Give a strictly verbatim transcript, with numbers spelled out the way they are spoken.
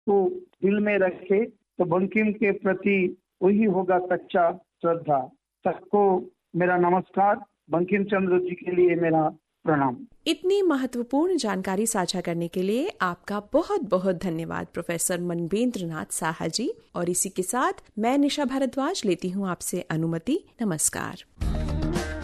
को दिल में रखे तो बंकिम के प्रति वही होगा सच्चा श्रद्धा। सबको मेरा नमस्कार, बंकिम चंद्र जी के लिए मेरा प्रणाम। इतनी महत्वपूर्ण जानकारी साझा करने के लिए आपका बहुत बहुत धन्यवाद प्रोफेसर मनवेंद्र नाथ साहा जी। और इसी के साथ मैं निशा भारद्वाज लेती हूँ आपसे अनुमति। नमस्कार।